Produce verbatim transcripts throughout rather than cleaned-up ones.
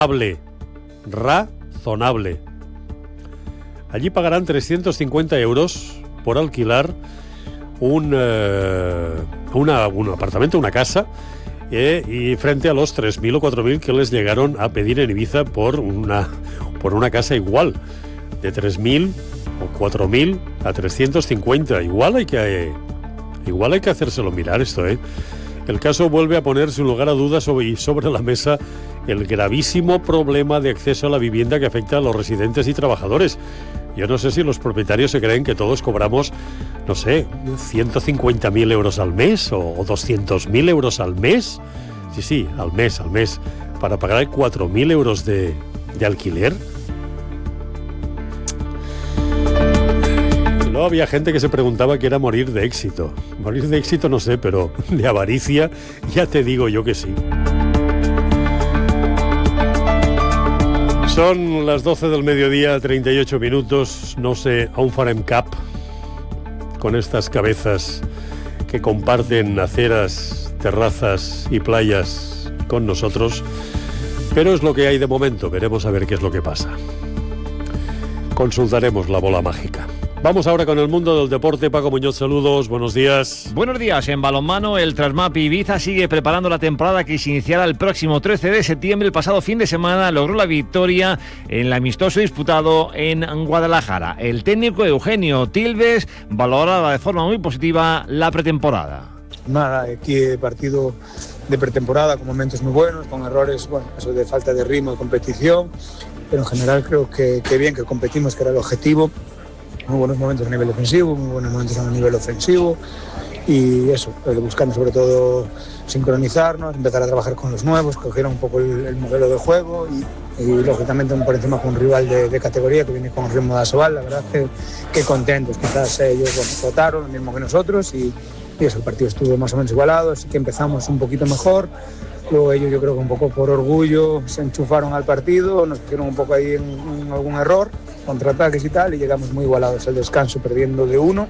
razonable. Razonable. Allí pagarán trescientos cincuenta euros por alquilar un, eh, una, un apartamento, una casa, eh, y frente a los tres mil o cuatro mil que les llegaron a pedir en Ibiza por una, por una casa igual, de tres mil o cuatro mil a trescientos cincuenta. Igual hay que, eh, igual hay que hacérselo mirar esto, ¿eh? El caso vuelve a poner sin lugar a dudas sobre, sobre la mesa el gravísimo problema de acceso a la vivienda que afecta a los residentes y trabajadores. Yo no sé si los propietarios se creen que todos cobramos, no sé, ciento cincuenta mil euros al mes o doscientos mil euros al mes. Sí, sí, al mes, al mes, para pagar cuatro mil euros de, de alquiler. Luego había gente que se preguntaba qué era morir de éxito. Morir de éxito no sé, pero de avaricia ya te digo yo que sí. Son las doce del mediodía, treinta y ocho minutos. No sé, aún farem cap con estas cabezas que comparten aceras, terrazas y playas con nosotros, pero es lo que hay de momento. Veremos a ver qué es lo que pasa. Consultaremos la bola mágica. Vamos ahora con el mundo del deporte. Paco Muñoz, saludos, buenos días. Buenos días. En balonmano, el Trasmap Ibiza sigue preparando la temporada que se iniciará el próximo trece de septiembre. El pasado fin de semana logró la victoria en el amistoso disputado en Guadalajara. El técnico Eugenio Tilves valoraba de forma muy positiva la pretemporada. Nada, aquí partido de pretemporada con momentos muy buenos, con errores, bueno, eso de falta de ritmo, de competición, pero en general creo que, que bien, que competimos, que era el objetivo. Muy buenos momentos a nivel defensivo, muy buenos momentos a nivel ofensivo y eso, buscando sobre todo sincronizarnos, empezar a trabajar con los nuevos, coger un poco el, el modelo de juego y, y lógicamente por encima con un rival de, de categoría que viene con el ritmo de Asobal. La verdad que, que contentos, quizás ellos bueno, votaron lo mismo que nosotros y, y eso, el partido estuvo más o menos igualado, así que empezamos un poquito mejor. Luego ellos yo creo que un poco por orgullo se enchufaron al partido, nos pusieron un poco ahí en, en algún error, contraataques y tal, y llegamos muy igualados al descanso, perdiendo de uno,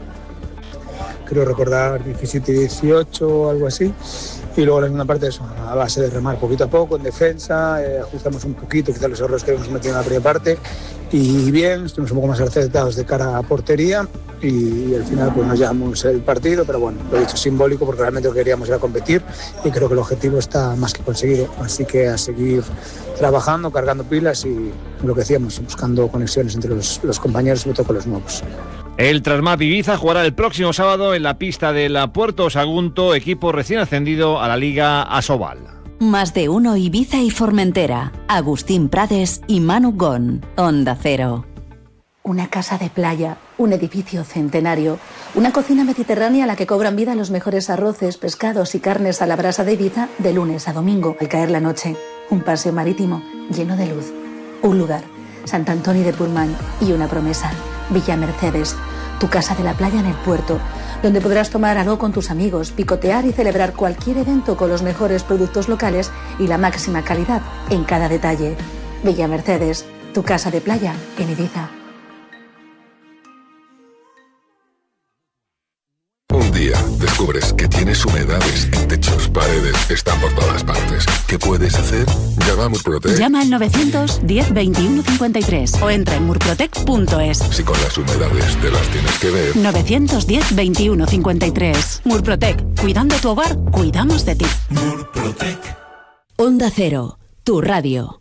creo recordar diecisiete dieciocho o algo así, y luego la segunda parte eso, a base de remar poquito a poco en defensa, eh, ajustamos un poquito, quizás los errores que hemos metido en la primera parte, y bien, estuvimos un poco más acertados de cara a portería, y al final pues nos llevamos el partido, pero bueno, lo he dicho simbólico porque realmente lo que queríamos era competir y creo que el objetivo está más que conseguido, así que a seguir trabajando, cargando pilas y lo que decíamos, buscando conexiones entre los, los compañeros, sobre todo con los nuevos. El Trasmap Ibiza jugará el próximo sábado en la pista del Puerto Sagunto, equipo recién ascendido a la Liga Asobal. Más de uno Ibiza y Formentera, Agustín Prades y Manu Gon, Onda Cero. Una casa de playa, un edificio centenario, una cocina mediterránea a la que cobran vida los mejores arroces, pescados y carnes a la brasa de Ibiza de lunes a domingo, al caer la noche. Un paseo marítimo lleno de luz. Un lugar, Sant Antoni de Purmany, y una promesa, Villa Mercedes, tu casa de la playa en el puerto, donde podrás tomar algo con tus amigos, picotear y celebrar cualquier evento con los mejores productos locales y la máxima calidad en cada detalle. Villa Mercedes, tu casa de playa en Ibiza. Un día descubres que tienes humedades en techos, paredes, están por todas partes. ¿Qué puedes hacer? Llama a Murprotec. Llama al novecientos diez veintiuno cincuenta y tres o entra en murprotec punto es. Si con las humedades te las tienes que ver. novecientos diez veintiuno cincuenta y tres. Murprotec. Cuidando tu hogar, cuidamos de ti. Murprotec. Onda Cero, tu radio.